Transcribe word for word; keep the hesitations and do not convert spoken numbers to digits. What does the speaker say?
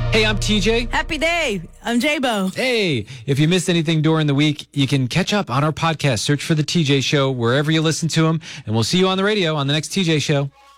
Hey, I'm T J. Happy day. I'm J-Bo. Hey, if you missed anything during the week, you can catch up on our podcast. Search for The T J Show wherever you listen to them, and we'll see you on the radio on the next T J Show.